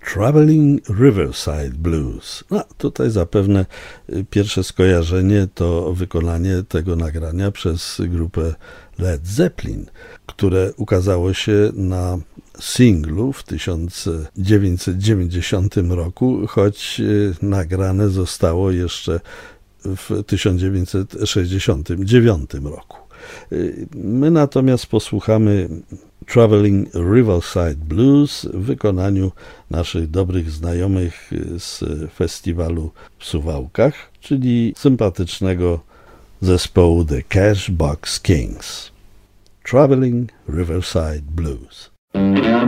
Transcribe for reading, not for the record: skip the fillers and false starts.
Traveling Riverside Blues. No, tutaj zapewne pierwsze skojarzenie to wykonanie tego nagrania przez grupę Led Zeppelin, które ukazało się na singlu w 1990 roku, choć nagrane zostało jeszcze w 1969 roku. My natomiast posłuchamy Traveling Riverside Blues w wykonaniu naszych dobrych znajomych z festiwalu w Suwałkach, czyli sympatycznego zespołu The Cashbox Kings. Traveling Riverside Blues.